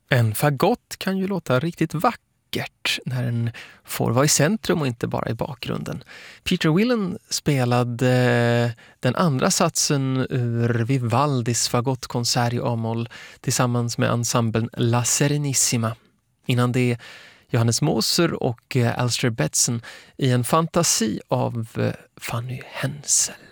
En fagott kan ju låta riktigt vackert när den får vara i centrum och inte bara i bakgrunden. Peter Willen spelade den andra satsen ur Vivaldis fagottkonsert i A-moll tillsammans med ensemblen La Serenissima. Innan det Johannes Moser och Alistair Betson i en fantasi av Fanny Hensel.